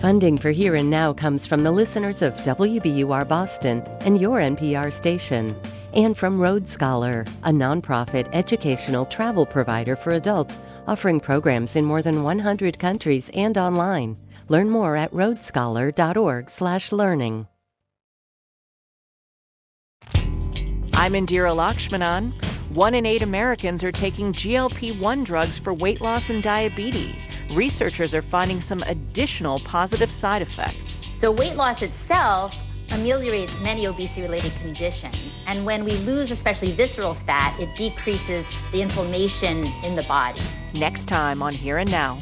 Funding for Here and Now comes from the listeners of WBUR Boston and your NPR station, and from Road Scholar, a nonprofit educational travel provider for adults offering programs in more than 100 countries and online. Learn more at roadscholar.org/learning. I'm Indira Lakshmanan. 1 in 8 Americans are taking GLP-1 drugs for weight loss and diabetes. Researchers are finding some additional positive side effects. So weight loss itself ameliorates many obesity-related conditions. And when we lose especially visceral fat, it decreases the inflammation in the body. Next time on Here and Now.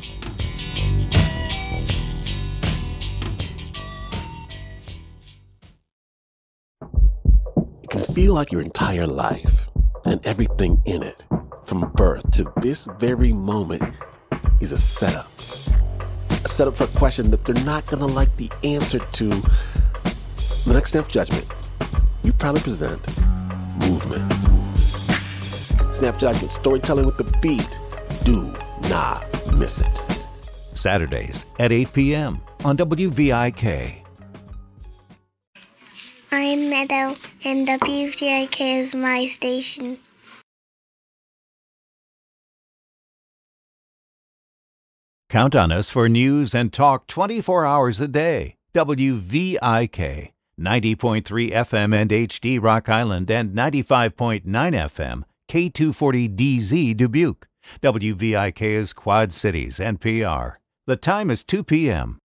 It can feel like your entire life and everything in it, from birth to this very moment, is a setup. A setup for a question that they're not going to like the answer to. The next Snap Judgment, we proudly present Movement. Snap Judgment, storytelling with the beat. Do not miss it. Saturdays at 8 p.m. on WVIK. I'm Meadow, and WVIK is my station. Count on us for news and talk 24 hours a day. WVIK, 90.3 FM and HD Rock Island, and 95.9 FM, K240DZ Dubuque. WVIK is Quad Cities, NPR. The time is 2 p.m.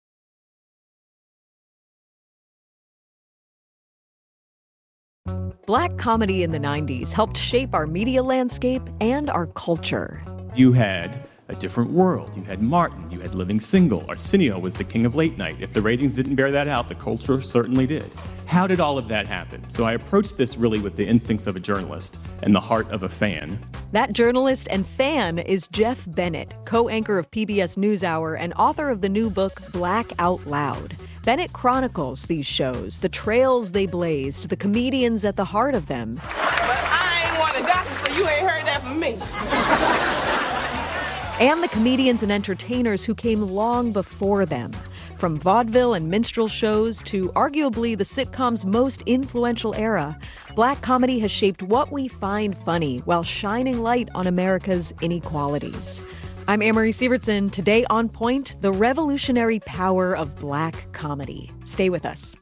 Black comedy in the 90s helped shape our media landscape and our culture. You had A Different World, you had Martin, you had Living Single. Arsenio was the king of late night. If the ratings didn't bear that out, the culture certainly did. How did all of that happen? So I approached this really with the instincts of a journalist and the heart of a fan. That journalist and fan is Jeff Bennett, co-anchor of PBS NewsHour and author of the new book, Black Out Loud. Bennett chronicles these shows, the trails they blazed, the comedians at the heart of them. But I ain't want to gossip, so you ain't heard that from me. And the comedians and entertainers who came long before them. From vaudeville and minstrel shows to arguably the sitcom's most influential era, black comedy has shaped what we find funny while shining light on America's inequalities. I'm Amory Sievertson. Today on Point, the revolutionary power of black comedy. Stay with us.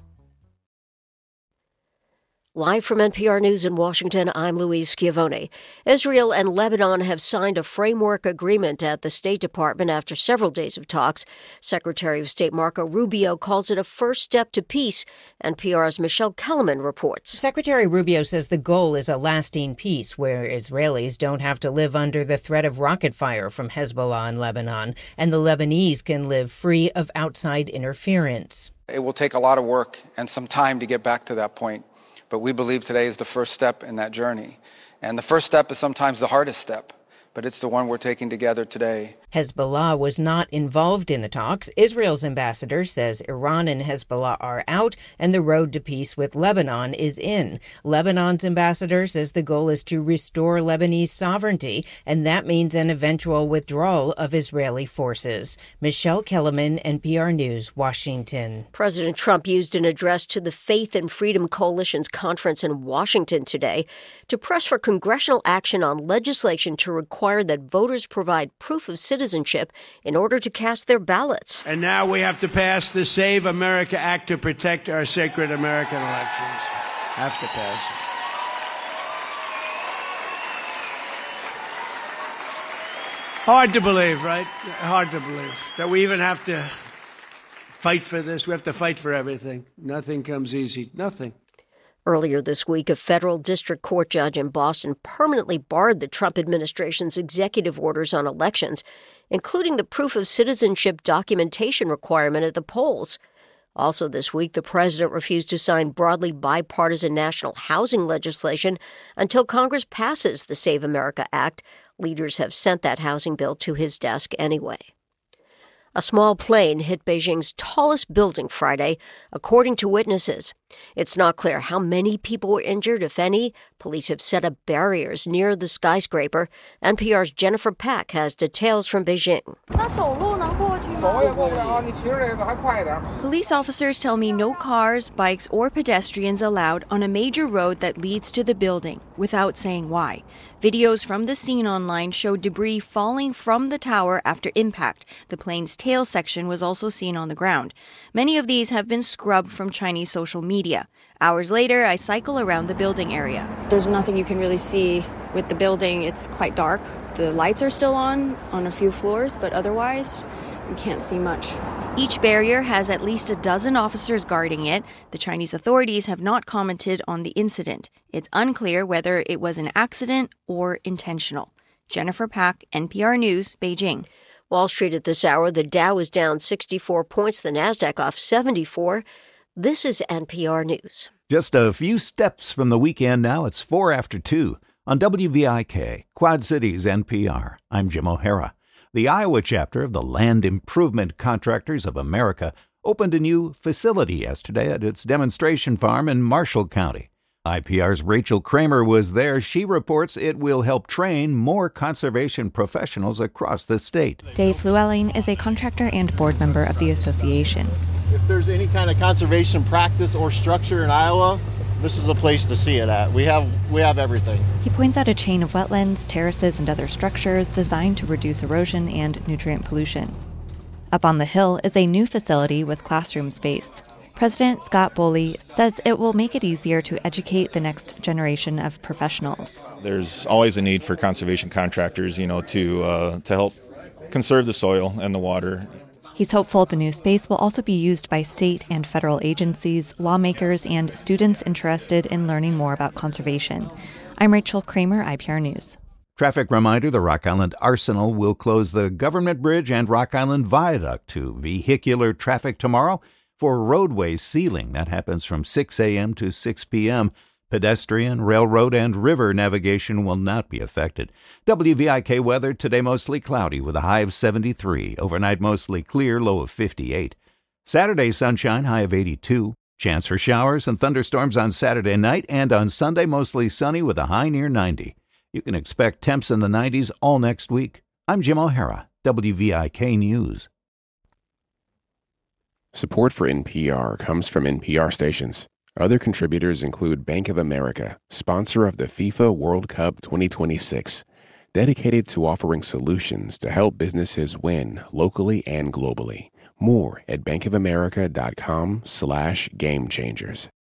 Live from NPR News in Washington, I'm Louise Schiavone. Israel and Lebanon have signed a framework agreement at the State Department after several days of talks. Secretary of State Marco Rubio calls it a first step to peace. NPR's Michelle Kellerman reports. Secretary Rubio says the goal is a lasting peace where Israelis don't have to live under the threat of rocket fire from Hezbollah in Lebanon, and the Lebanese can live free of outside interference. It will take a lot of work and some time to get back to that point. But we believe today is the first step in that journey. And the first step is sometimes the hardest step, but it's the one we're taking together today. Hezbollah was not involved in the talks. Israel's ambassador says Iran and Hezbollah are out and the road to peace with Lebanon is in. Lebanon's ambassador says the goal is to restore Lebanese sovereignty, and that means an eventual withdrawal of Israeli forces. Michelle Kellerman, NPR News, Washington. President Trump used an address to the Faith and Freedom Coalition's conference in Washington today to press for congressional action on legislation to require that voters provide proof of citizenship in order to cast their ballots. And now we have to pass the Save America Act to protect our sacred American elections. Have to pass it. Hard to believe, right? Hard to believe that we even have to fight for this. We have to fight for everything. Nothing comes easy. Nothing. Earlier this week, a federal district court judge in Boston permanently barred the Trump administration's executive orders on elections, including the proof of citizenship documentation requirement at the polls. Also this week, the president refused to sign broadly bipartisan national housing legislation until Congress passes the Save America Act. Leaders have sent that housing bill to his desk anyway. A small plane hit Beijing's tallest building Friday, according to witnesses. It's not clear how many people were injured, if any. Police have set up barriers near the skyscraper. NPR's Jennifer Pack has details from Beijing. Police officers tell me no cars, bikes, or pedestrians allowed on a major road that leads to the building, without saying why. Videos from the scene online show debris falling from the tower after impact. The plane's tail section was also seen on the ground. Many of these have been scrubbed from Chinese social media. Hours later, I cycle around the building area. There's nothing you can really see with the building. It's quite dark. The lights are still on a few floors, but otherwise, you can't see much. Each barrier has at least a dozen officers guarding it. The Chinese authorities have not commented on the incident. It's unclear whether it was an accident or intentional. Jennifer Pak, NPR News, Beijing. Wall Street at this hour, the Dow is down 64 points, the Nasdaq off 74. This is NPR News. Just a few steps from the weekend now. It's 4 after 2 on WVIK, Quad Cities NPR. I'm Jim O'Hara. The Iowa chapter of the Land Improvement Contractors of America opened a new facility yesterday at its demonstration farm in Marshall County. IPR's Rachel Kramer was there. She reports it will help train more conservation professionals across the state. Dave Llewellyn is a contractor and board member of the association. If there's any kind of conservation practice or structure in Iowa, this is a place to see it at. We have everything. He points out a chain of wetlands, terraces, and other structures designed to reduce erosion and nutrient pollution. Up on the hill is a new facility with classroom space. President Scott Boley says it will make it easier to educate the next generation of professionals. There's always a need for conservation contractors, to help conserve the soil and the water. He's hopeful the new space will also be used by state and federal agencies, lawmakers, and students interested in learning more about conservation. I'm Rachel Kramer, IPR News. Traffic reminder, the Rock Island Arsenal will close the Government Bridge and Rock Island Viaduct to vehicular traffic tomorrow for roadway sealing. That happens from 6 a.m. to 6 p.m. Pedestrian, railroad, and river navigation will not be affected. WVIK weather today mostly cloudy with a high of 73. Overnight mostly clear, low of 58. Saturday sunshine, high of 82. Chance for showers and thunderstorms on Saturday night, and on Sunday mostly sunny with a high near 90. You can expect temps in the 90s all next week. I'm Jim O'Hara, WVIK News. Support for NPR comes from NPR stations. Other contributors include Bank of America, sponsor of the FIFA World Cup 2026, dedicated to offering solutions to help businesses win locally and globally. More at bankofamerica.com/gamechangers.